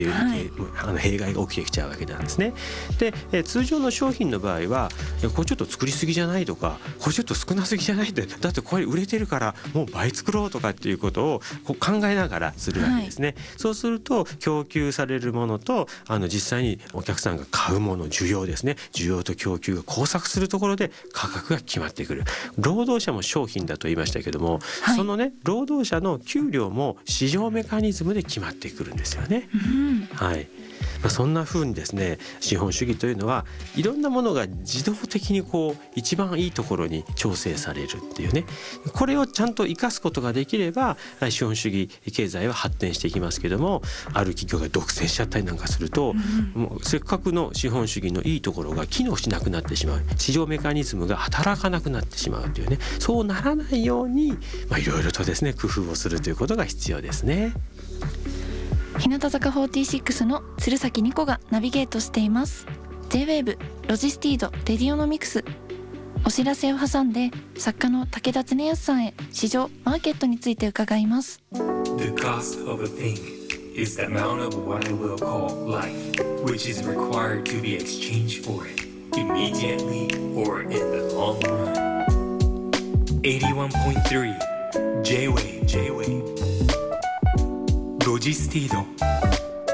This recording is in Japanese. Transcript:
いう、弊害が起きてきちゃうわけなんですね。で、通常の商品の場合は、これちょっと作りすぎじゃないとか、これちょっと少なすぎじゃないって、だってこれ売れてるからもう倍作ろうとかっていうことをこう考えながらするわけですね。そうすると供給されるものと実際にお客さんが買うもの、需要ですね、需要と供給が交錯するところで価格が決まってくる。労働者も商品だと言いましたけども、そのね、労働者の給料も市場メカニズムで決まってくるんですよね。そんな風にですね、資本主義というのはいろんなものが自動的にこう一番いいところに調整されるっていうね、これをちゃんと生かすことができれば資本主義経済は発展していきますけども、ある企業が独占しちゃったりなんかすると、もうせっかくの資本主義のいいところが機能しなくなってしまう、市場メカニズムが働かなくなってしまうというね、そうならないようにいろいろとですね、工夫をするということが必要ですね。 日向坂46の鶴崎ニコがナビゲートしています。 J-WAVE ロジスティードレディオノミクス。お知らせを挟んで作家の武田恒康さんへ市場マーケットについて伺います。 The cost of a thing is the amount of what I will call life, which is required to be exchanged for it immediately or in the long run. 81.3 J-WAVE ロジスティード